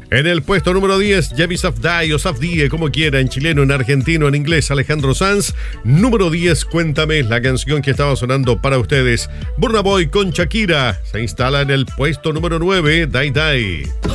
En el puesto número 10, Javi Safdie o Safdie, como quiera, en chileno, en argentino, en inglés, Alejandro Sanz. Número 10, Cuéntame, la canción que estaba sonando para ustedes. Burna Boy con Shakira se instala en el puesto número 9, Die Die.